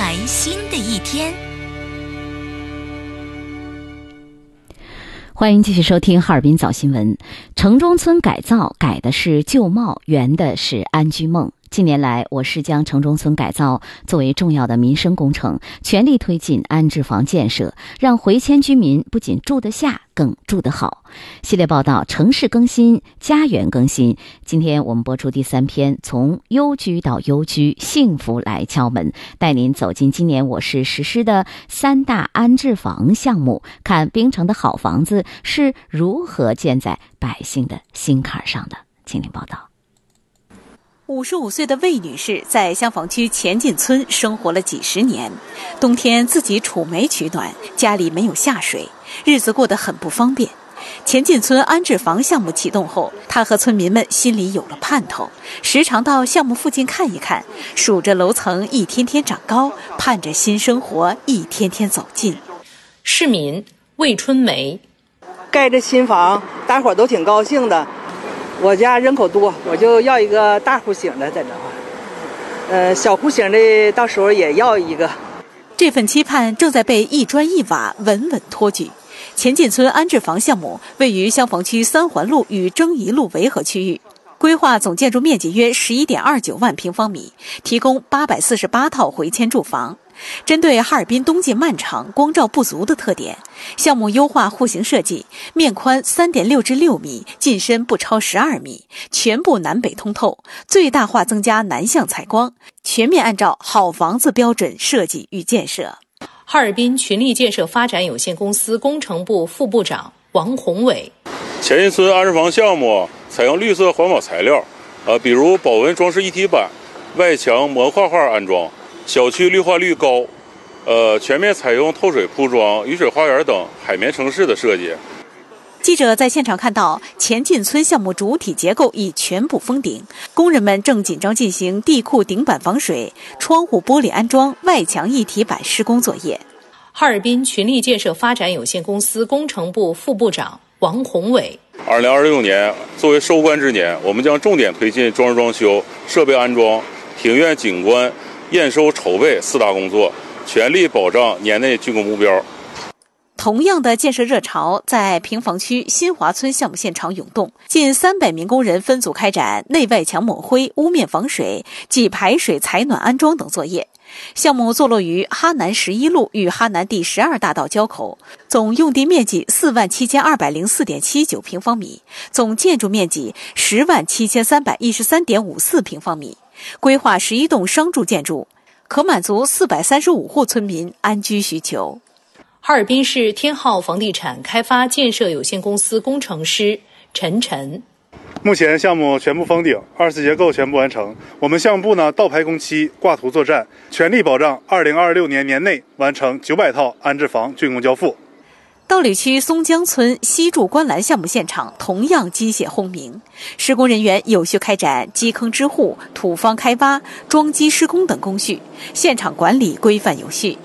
来新的一天。 欢迎继续收听哈尔滨早新闻。城中村改造改的是旧貌，圆的是安居梦。近年来，我市将城中村改造作为重要的民生工程，全力推进安置房建设，让回迁居民不仅住得下，更住得好。系列报道《城市更新，家园更新》。今天我们播出第3篇，从幽居到优居，幸福来敲门，带您走进今年我市实施的3大安置房项目，看冰城的好房子是如何建在百姓的心坎上的。请您报道。 55岁的魏女士在香坊区前进村生活了几十年，冬天自己储煤取暖，家里没有下水，日子过得很不方便。前进村安置房项目启动后，她和村民们心里有了盼头，时常到项目附近看一看，数着楼层一天天长高，盼着新生活一天天走近。 市民魏春梅， 盖着新房，大伙儿都挺高兴的。我家人口多，我就要一个大户型的在这，小户型的到时候也要一个。 这份期盼正在被一砖一瓦稳稳托举。前进村安置房项目位于香坊区三环路与征宜路维和区域，规划总建筑面积约11.29万平方米，提供848套回迁住房。针对哈尔滨冬季漫长、光照不足的特点，项目优化户型设计，面宽3.6至6米，进深不超12米，全部南北通透，最大化增加南向采光，全面按照好房子标准设计与建设。 哈尔滨群力建设发展有限公司工程部副部长王宏伟， 前进村安置房项目采用绿色环保材料，比如保温装饰一体板、外墙模画画安装。小区绿化率高，全面采用透水铺装、雨水花园等海绵城市的设计。 记者在现场看到，前进村项目主体结构已全部封顶，工人们正紧张进行地库顶板防水、窗户玻璃安装、外墙一体板施工作业。 哈尔滨群力建设发展有限公司工程部副部长王宏伟 ，2026年作为收官之年，我们将重点推进装饰装修、设备安装、庭院景观、验收筹备4大工作，全力保障年内竣工目标。 同样的建设热潮在平房区新华村项目现场涌动，近300名工人分组开展内外墙抹灰、屋面防水及排水采暖安装等作业。项目坐落于哈南11路与哈南第12大道交口，总用地面积47204.79平方米，总建筑面积107313.54平方米，规划11栋商住建筑，可满足435户村民安居需求。 哈尔滨市天浩房地产开发建设有限公司工程师陈晨， 目前项目全部封顶，2次结构全部完成。我们项目部倒排工期、挂图作战，全力保障2026年年内完成900套安置房竣工交付。 道里区松江村西筑观澜项目现场同样机械轰鸣，施工人员有序开展基坑支护、土方开挖、桩基施工等工序，现场管理规范有序。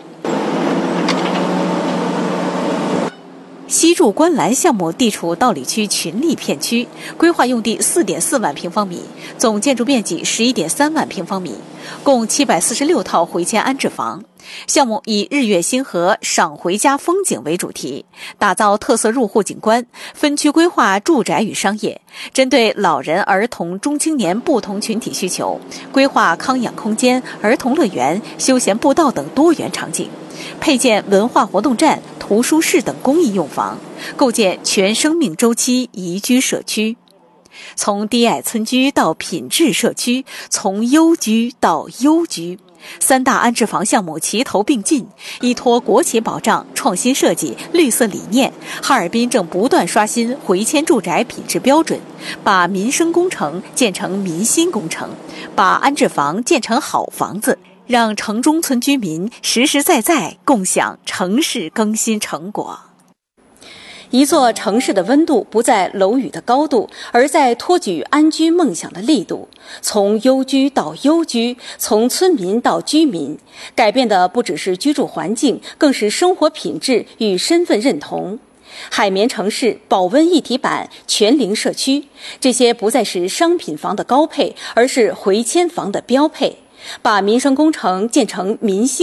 西筑观澜项目地处道里区群力片区，规划用地4.4万平方米，总建筑面积11.3万平方米，共746套回迁安置房。项目以日月星河、赏回家风景为主题，打造特色入户景观，分区规划住宅与商业，针对老人、儿童、中青年不同群体需求，规划康养空间、儿童乐园、休闲步道等多元场景，配建文化活动站、图书室等公益用房，构建全生命周期宜居社区。从低矮村居到品质社区，从优居到优居，3大安置房项目齐头并进，依托国企保障、创新设计、绿色理念，哈尔滨正不断刷新回迁住宅品质标准，把民生工程建成民心工程，把安置房建成好房子，让城中村居民实实在在共享城市更新成果。一座城市的温度不在楼宇的高度，而在托举安居梦想的力度。从优居到优居，从村民到居民，改变的不只是居住环境，更是生活品质与身份认同。海绵城市、保温一体板、全龄社区，这些不再是商品房的高配，而是回迁房的标配。把民生工程建成民心